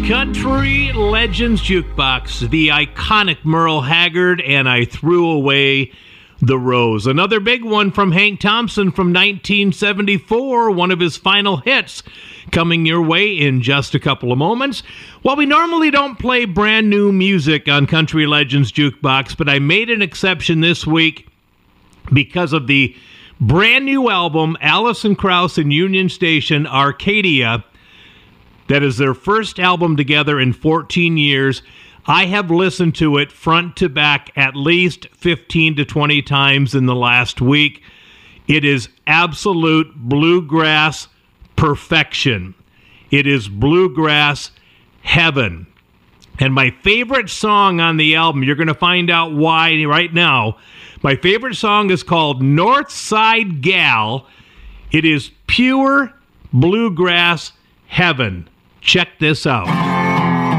Country Legends Jukebox, the iconic Merle Haggard, and I Threw Away the Rose. Another big one from Hank Thompson from 1974, one of his final hits, coming your way in just a couple of moments. Well, we normally don't play brand new music on Country Legends Jukebox, but I made an exception this week because of the brand new album, Alison Krauss and Union Station, Arcadia. That is their first album together in 14 years. I have listened to it front to back at least 15 to 20 times in the last week. It is absolute bluegrass perfection. It is bluegrass heaven. And my favorite song on the album, you're going to find out why right now. My favorite song is called North Side Gal. It is pure bluegrass heaven. Check this out.